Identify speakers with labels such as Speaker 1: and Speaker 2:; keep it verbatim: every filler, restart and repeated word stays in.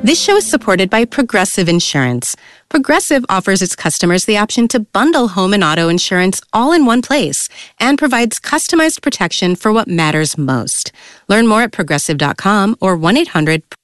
Speaker 1: This show is supported by Progressive Insurance. Progressive offers its customers the option to bundle home and auto insurance all in one place and provides customized protection for what matters most. Learn more at progressive dot com or one eight hundred